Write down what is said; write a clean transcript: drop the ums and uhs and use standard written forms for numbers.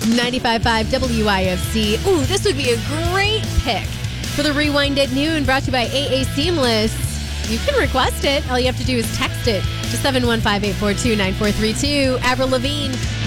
95.5 WIFC. Ooh, this would be a great pick for the Rewind at Noon, brought to you by AA Seamless. You can request it. All you have to do is text it to 715-842-9432. Avril Lavigne,